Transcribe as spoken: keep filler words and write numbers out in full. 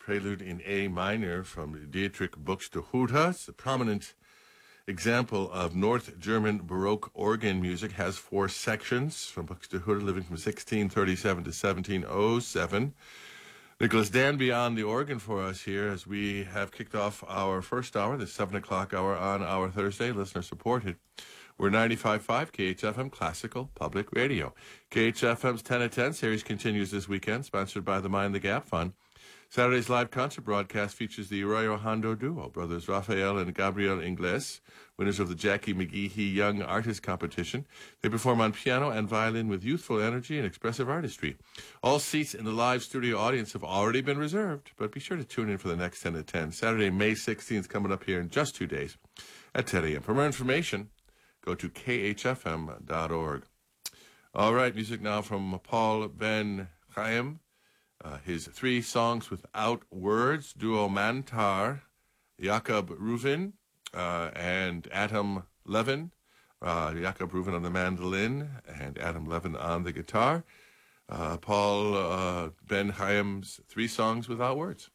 Prelude in A minor from Dietrich Buxtehude. It's a prominent example of North German Baroque organ music. Has four sections from Buxtehude, living from sixteen thirty-seven to seventeen oh seven. Nicholas Danby on the organ for us here as we have kicked off our first hour, the seven o'clock hour on our Thursday, listener supported. We're ninety-five point five K H F M Classical Public Radio. K H F M's ten at ten series continues this weekend, sponsored by the Mind the Gap Fund. Saturday's live concert broadcast features the Arroyo Hondo duo, brothers Rafael and Gabriel Ingles, winners of the Jackie McGeehee Young Artist Competition. They perform on piano and violin with youthful energy and expressive artistry. All seats in the live studio audience have already been reserved, but be sure to tune in for the next ten at ten. Saturday, May sixteenth, coming up here in just two days at ten a.m. For more information, go to k h f m dot org. All right, music now from Paul Ben Chaim. Uh, his three songs without words, duo Mantar, Jakob Reuven, uh, and Adam Levin. Uh, Jakob Reuven on the mandolin and Adam Levin on the guitar. Uh, Paul uh, Ben Chaim's three songs without words.